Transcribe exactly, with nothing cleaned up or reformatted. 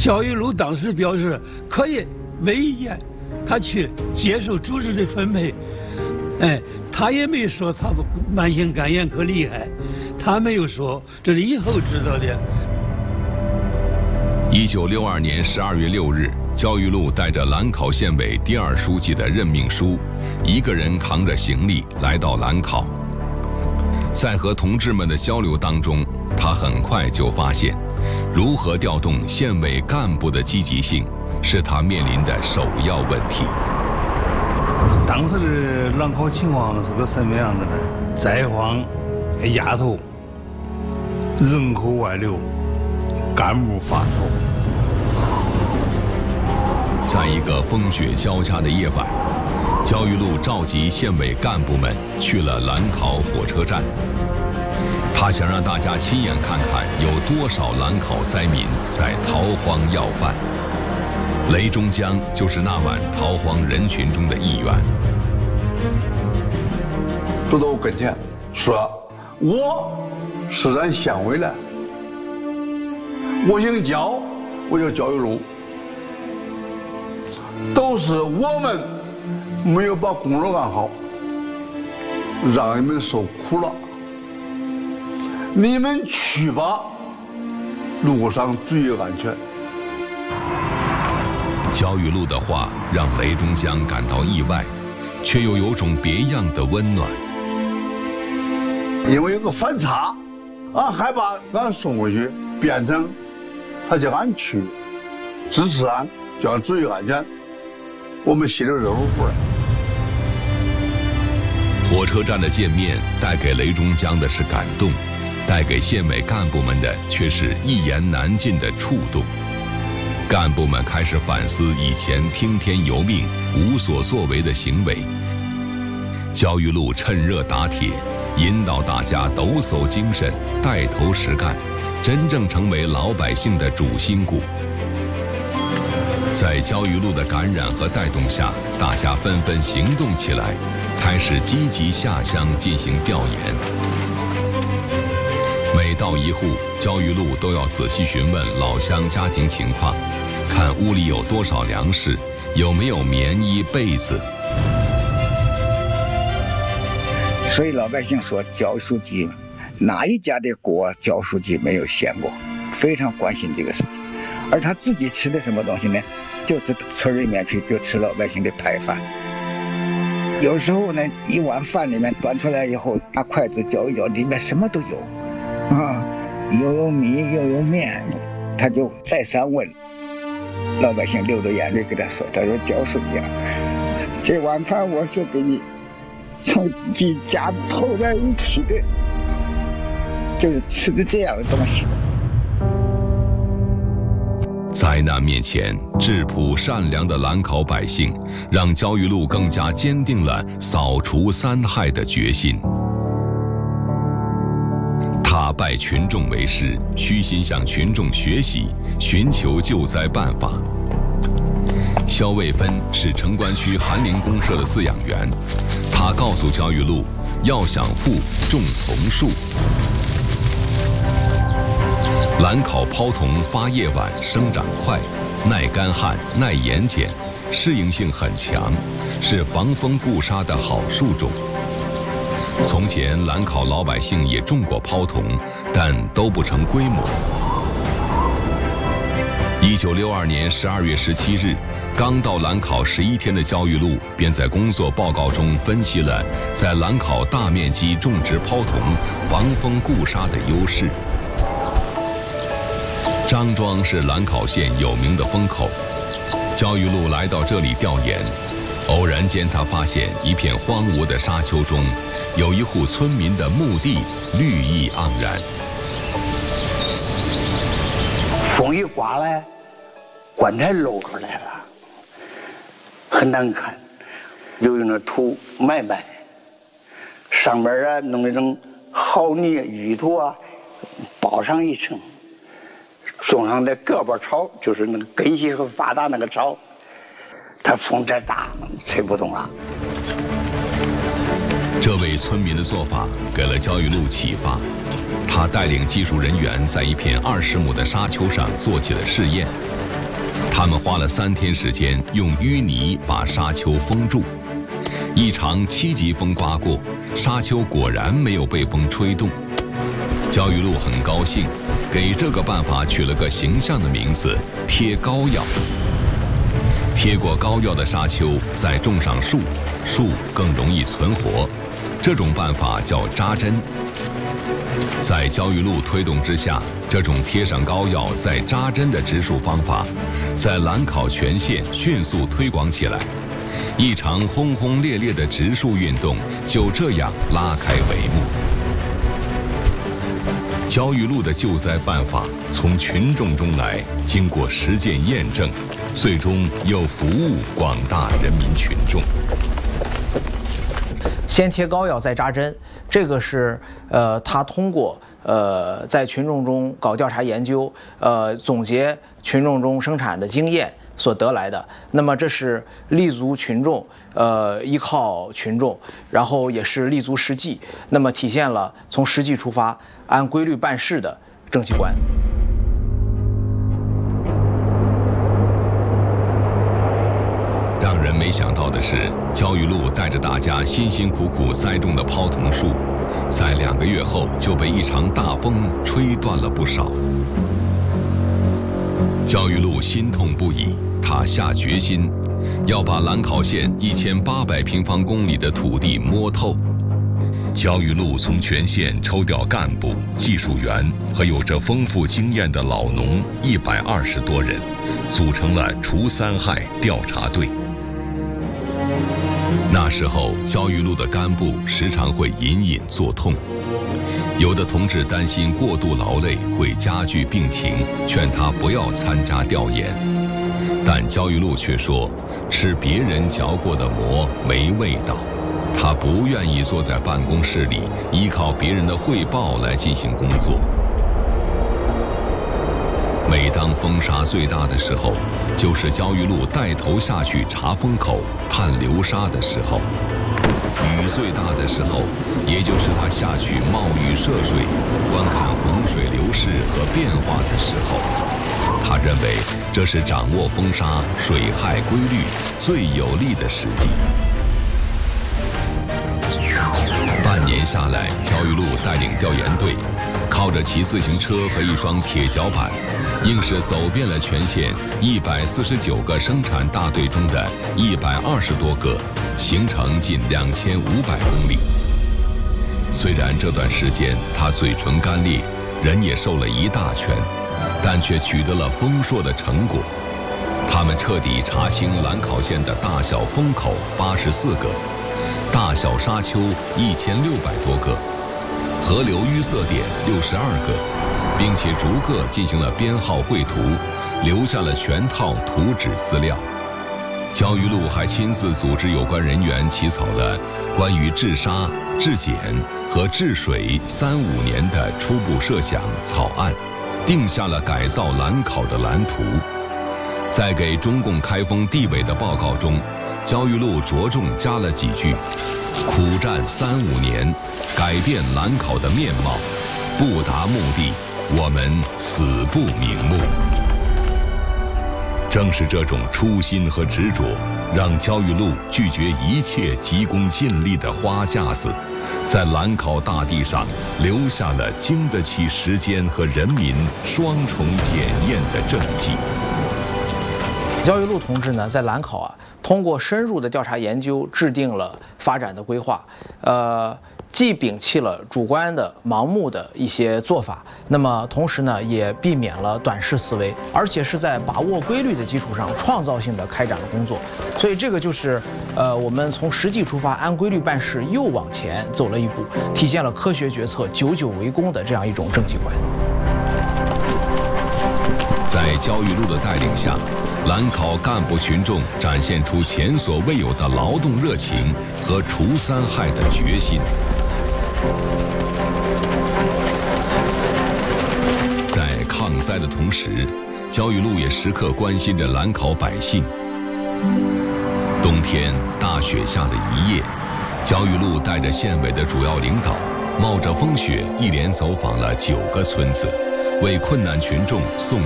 焦裕禄当时表示可以，没意见，他去接受组织的分配。哎，他也没说他慢性肝炎可厉害，他没有说，这是以后知道的。 一九六二年十二月六日，焦裕禄带着兰考县委第二书记的任命书，一个人扛着行李来到兰考。在和同志们的交流当中，他很快就发现，如何调动县委干部的积极性，是他面临的首要问题。 当时的兰考情况是个什么样子呢？灾荒、压头、人口外流、干部发愁。 在一个风雪交加的夜晚，焦裕禄召集县委干部们去了兰考火车站。他想让大家亲眼看看有多少兰考灾民在逃荒要饭。雷中江就是那晚逃荒人群中的一员。 走到我跟前说：“我是咱县委的，我姓焦，我叫焦裕禄。都是我们没有把工作干好，让你们受苦了。你们去吧，路上注意安全。” 焦裕禄的话让雷中江感到意外，却又有种别样的温暖。 因为有个反差，俺害怕俺送回去，变成他叫俺去支持俺，叫俺注意安全，我们心里热乎乎的。 火车站的见面带给雷中江的是感动，带给县委干部们的却是一言难尽的触动。干部们开始反思以前听天由命、无所作为的行为。焦裕禄趁热打铁，引导大家抖擞精神，带头实干，真正成为老百姓的主心骨。在焦裕禄的感染和带动下，大家纷纷行动起来，开始积极下乡进行调研。每到一户，焦裕禄都要仔细询问老乡家庭情况，看屋里有多少粮食，有没有棉衣被子。 所以老百姓说，焦书记哪一家的锅焦书记没有掀过，非常关心这个事情。而他自己吃的什么东西呢？就是村里面去就吃老百姓的派饭。有时候呢，一碗饭里面端出来以后，拿筷子搅一搅，里面什么都有，啊，又有米又有面。他就再三问老百姓，流着眼泪跟他说：“他说焦书记啊，这碗饭我是给你从几家凑在一起的，就是吃的这样的东西。” 灾难面前，质朴善良的兰考百姓，让焦裕禄更加坚定了扫除三害的决心。他拜群众为师，虚心向群众学习，寻求救灾办法。肖卫芬是城关区韩林公社的饲养员，他告诉焦裕禄，要想富，种桐树。兰考泡桐发叶晚，生长快，耐干旱、耐盐碱，适应性很强，是防风固沙的好树种。从前兰考老百姓也种过泡桐，但都不成规模。一九六二年十二月十七日，刚到兰考十一天的焦裕禄便在工作报告中分析了在兰考大面积种植泡桐防风固沙的优势。张庄是兰考县有名的风口，焦裕禄来到这里调研，偶然间他发现一片荒芜的沙丘中，有一户村民的墓地绿意盎然。 风一刮来，棺材露出来了，很难看，就用那土埋埋，上面啊弄那种好泥淤土啊，包上一层。种上的胳膊草，就是那个根系很发达那个草，它风再大吹不动了。 这位村民的做法给了焦裕禄启发，他带领技术人员在一片二十亩的沙丘上做起了试验。 他们花了三天时间，用淤泥把沙丘封住。一场七级风刮过，沙丘果然没有被风吹动。焦裕禄很高兴，给这个办法取了个形象的名字——贴膏药。贴过膏药的沙丘再种上树，树更容易存活。这种办法叫扎针。在焦裕禄推动之下，这种贴上膏药再扎针的植树方法，在兰考全县迅速推广起来。一场轰轰烈烈的植树运动就这样拉开帷幕。焦裕禄的救灾办法从群众中来，经过实践验证，最终又服务广大人民群众。 先贴膏药再扎针，这个是呃他通过呃在群众中搞调查研究，呃总结群众中生产的经验所得来的。那么这是立足群众，呃依靠群众，然后也是立足实际，那么体现了从实际出发，按规律办事的政绩观。 让人没想到的是，焦裕禄带着大家辛辛苦苦栽种的泡桐树，在两个月后就被一场大风吹断了不少。焦裕禄心痛不已，他下决心要把兰考县一千八百平方公里的土地摸透。焦裕禄从全县抽调干部、技术员和有着丰富经验的老农一百二十多人，组成了除三害调查队。那时候，焦裕禄的干部时常会隐隐作痛，有的同志担心过度劳累会加剧病情，劝他不要参加调研。但焦裕禄却说，吃别人嚼过的馍没味道，他不愿意坐在办公室里依靠别人的汇报来进行工作。每当风沙最大的时候，就是焦裕禄带头下去查风口、探流沙的时候；雨最大的时候，也就是他下去冒雨涉水、观看洪水流势和变化的时候。他认为这是掌握风沙、水害规律最有利的时机。半年下来，焦裕禄带领调研队，靠着骑自行车和一双铁脚板，硬是走遍了全县一百四十九个生产大队中的一百二十多个，行程近两千五百公里。虽然这段时间他嘴唇干裂，人也瘦了一大圈，但却取得了丰硕的成果。他们彻底查清兰考县的大小风口八十四个，大小沙丘一千六百多个，河流淤塞点六十二个，并且逐个进行了编号绘图，留下了全套图纸资料。焦裕禄还亲自组织有关人员起草了关于治沙、治碱和治水三五年的初步设想草案，定下了改造兰考的蓝图。在给中共开封地委的报告中，焦裕禄着重加了几句：苦战三五年，改变兰考的面貌，不达目的，我们死不瞑目。正是这种初心和执着，让焦裕禄拒绝一切急功近利的花架子，在兰考大地上留下了经得起时间和人民双重检验的政绩。 焦裕禄同志呢，在兰考啊，通过深入的调查研究，制定了发展的规划，呃，既摒弃了主观的盲目的一些做法，那么同时呢，也避免了短视思维，而且是在把握规律的基础上，创造性的开展了工作。所以这个就是呃，我们从实际出发，按规律办事，又往前走了一步，体现了科学决策、久久为功的这样一种政绩观。 在焦裕禄的带领下，兰考干部群众展现出前所未有的劳动热情和除三害的决心。在抗灾的同时，焦裕禄也时刻关心着兰考百姓。冬天大雪下了一夜，焦裕禄带着县委的主要领导，冒着风雪一连走访了九个村子，为困难群众送